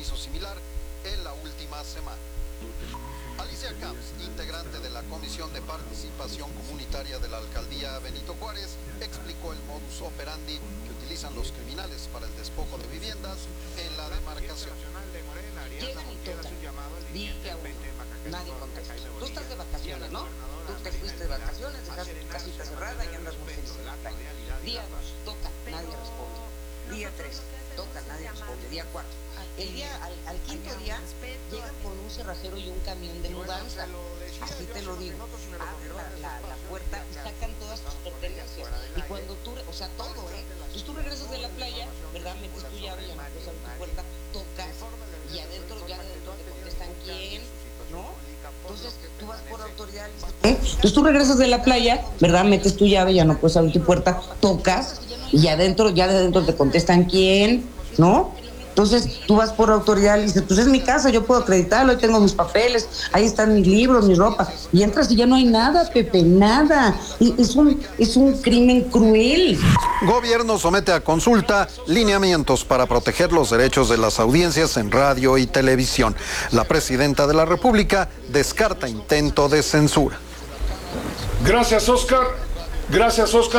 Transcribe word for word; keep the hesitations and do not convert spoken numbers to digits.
compromiso similar en la última semana. Alicia Camps, integrante de la Comisión de Participación Comunitaria de la Alcaldía Benito Juárez, explicó el modus operandi que utilizan los criminales para el despojo de viviendas en la demarcación. Llegan y tocan, dije a uno, nadie contesta. Tú estás de vacaciones, ¿no? Tú te fuiste de vacaciones, dejaste tu casita cerrada y andas muy feliz en la playa. Día dos, toca, nadie responde. Día tres, toca, nadie responde. Día cuatro. El día, al, al quinto día, llegan con un cerrajero y un camión de mudanza. Así te lo digo. Abren la, la, la puerta y sacan todas tus pertenencias. Y cuando tú, o sea, todo, ¿eh? Entonces tú regresas de la playa, ¿verdad? Metes tu llave, ya metes a tu puerta, tocas, y adentro, ya adentro te contestan quién, ¿no? Entonces tú vas por autoridad y dices, ¿eh? Entonces tú regresas de la playa, ¿verdad? Metes tu llave, ya no puedes abrir tu puerta, tocas, y adentro, ya de adentro te contestan quién, ¿no? Entonces tú vas por autoridad y dices, pues es mi casa, yo puedo acreditarlo, ahí tengo mis papeles, ahí están mis libros, mi ropa, y entras y ya no hay nada, Pepe, nada. Y es un, es un crimen cruel. Gobierno somete a consulta lineamientos para proteger los derechos de las audiencias en radio y televisión. La presidenta de la República descarta intento de censura. Gracias, Oscar. Gracias, Oscar.